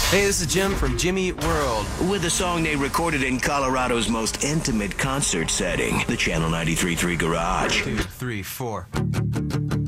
Hey, this is Jim from Jimmy Eat World. With a song they recorded in Colorado's most intimate concert setting, the Channel 93.3 Garage. 2, 3, 4.